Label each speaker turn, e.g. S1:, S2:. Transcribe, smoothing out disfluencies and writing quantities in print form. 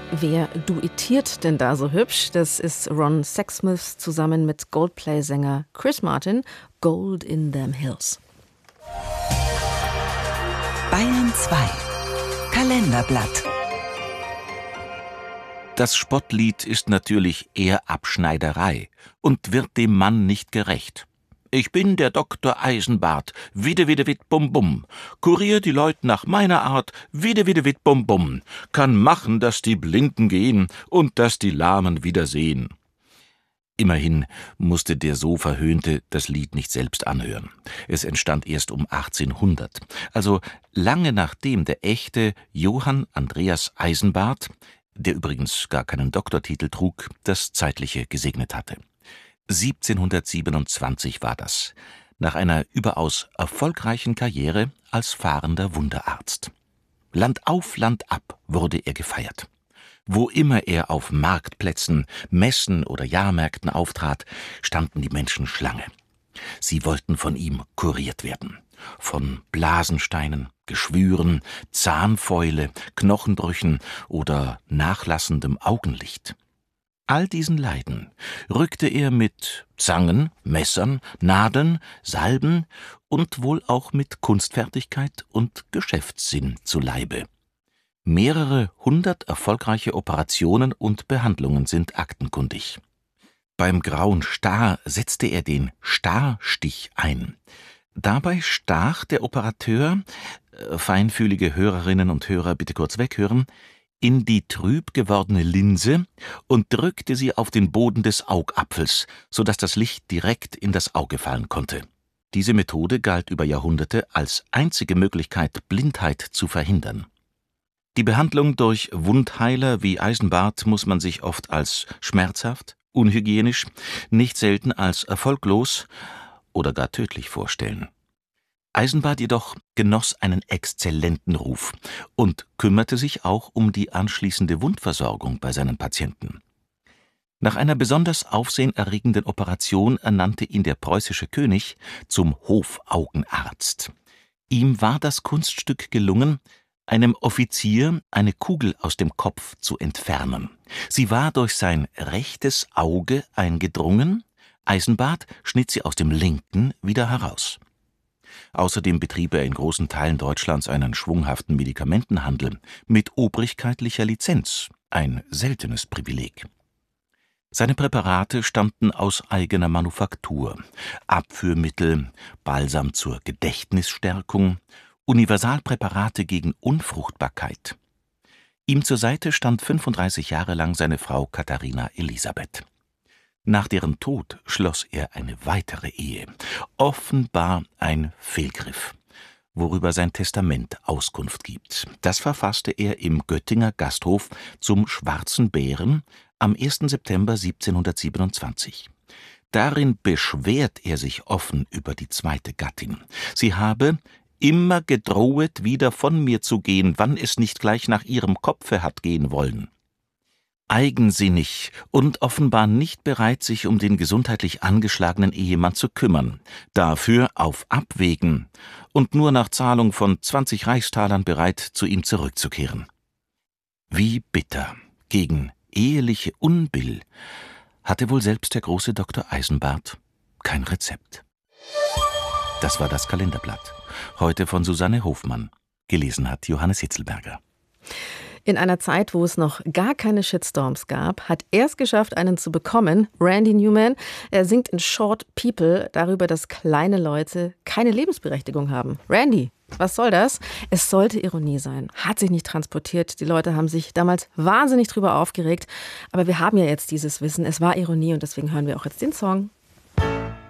S1: Wer duettiert denn da so hübsch? Das ist Ron Sexsmith zusammen mit Coldplay-Sänger Chris Martin, Gold in Them Hills.
S2: Bayern 2 Kalenderblatt.
S3: Das Spottlied ist natürlich eher Abschneiderei und wird dem Mann nicht gerecht. Ich bin der Doktor Eisenbart, widde, widde, witt, bum, bum. Kurier die Leut nach meiner Art, widde, widde, witt, bum, bum. Kann machen, dass die Blinden gehen und dass die Lahmen wieder sehen. Immerhin musste der so Verhöhnte das Lied nicht selbst anhören. Es entstand erst um 1800, also lange nachdem der echte Johann Andreas Eisenbart, der übrigens gar keinen Doktortitel trug, das Zeitliche gesegnet hatte. 1727 war das, nach einer überaus erfolgreichen Karriere als fahrender Wunderarzt. Land auf, Land ab wurde er gefeiert. Wo immer er auf Marktplätzen, Messen oder Jahrmärkten auftrat, standen die Menschen Schlange. Sie wollten von ihm kuriert werden. Von Blasensteinen, Geschwüren, Zahnfäule, Knochenbrüchen oder nachlassendem Augenlicht. All diesen Leiden rückte er mit Zangen, Messern, Nadeln, Salben und wohl auch mit Kunstfertigkeit und Geschäftssinn zu Leibe. Mehrere 100 erfolgreiche Operationen und Behandlungen sind aktenkundig. Beim Grauen Star setzte er den Starstich ein. Dabei stach der Operateur, feinfühlige Hörerinnen und Hörer bitte kurz weghören, in die trüb gewordene Linse und drückte sie auf den Boden des Augapfels, sodass das Licht direkt in das Auge fallen konnte. Diese Methode galt über Jahrhunderte als einzige Möglichkeit, Blindheit zu verhindern. Die Behandlung durch Wundheiler wie Eisenbart muss man sich oft als schmerzhaft, unhygienisch, nicht selten als erfolglos oder gar tödlich vorstellen. Eisenbart jedoch genoss einen exzellenten Ruf und kümmerte sich auch um die anschließende Wundversorgung bei seinen Patienten. Nach einer besonders aufsehenerregenden Operation ernannte ihn der preußische König zum Hofaugenarzt. Ihm war das Kunststück gelungen, einem Offizier eine Kugel aus dem Kopf zu entfernen. Sie war durch sein rechtes Auge eingedrungen, Eisenbart schnitt sie aus dem linken wieder heraus. Außerdem betrieb er in großen Teilen Deutschlands einen schwunghaften Medikamentenhandel mit obrigkeitlicher Lizenz, ein seltenes Privileg. Seine Präparate stammten aus eigener Manufaktur, Abführmittel, Balsam zur Gedächtnisstärkung, Universalpräparate gegen Unfruchtbarkeit. Ihm zur Seite stand 35 Jahre lang seine Frau Katharina Elisabeth. Nach deren Tod schloss er eine weitere Ehe, offenbar ein Fehlgriff, worüber sein Testament Auskunft gibt. Das verfasste er im Göttinger Gasthof zum Schwarzen Bären am 1. September 1727. Darin beschwert er sich offen über die zweite Gattin. Sie habe immer gedrohet, wieder von mir zu gehen, wann es nicht gleich nach ihrem Kopfe hat gehen wollen. Eigensinnig und offenbar nicht bereit, sich um den gesundheitlich angeschlagenen Ehemann zu kümmern, dafür auf Abwägen und nur nach Zahlung von 20 Reichstalern bereit, zu ihm zurückzukehren. Wie bitter gegen eheliche Unbill hatte wohl selbst der große Dr. Eisenbart kein Rezept. Das war das Kalenderblatt. Heute von Susanne Hofmann. Gelesen hat Johannes Hitzelberger.
S1: In einer Zeit, wo es noch gar keine Shitstorms gab, hat er es geschafft, einen zu bekommen. Randy Newman, er singt in Short People darüber, dass kleine Leute keine Lebensberechtigung haben. Randy, was soll das? Es sollte Ironie sein. Hat sich nicht transportiert. Die Leute haben sich damals wahnsinnig drüber aufgeregt. Aber wir haben ja jetzt dieses Wissen. Es war Ironie und deswegen hören wir auch jetzt den Song.